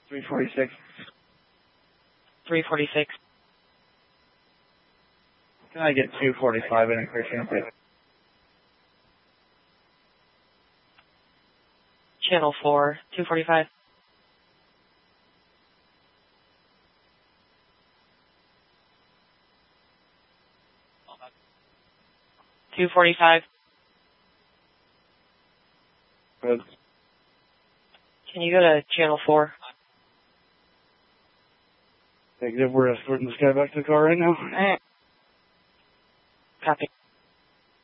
346. 346. Can I get 245 in encryption, please? Channel 4, 245. $245. Good. Can you go to channel 4? Negative, we're escorting this guy back to the car right now. Copy.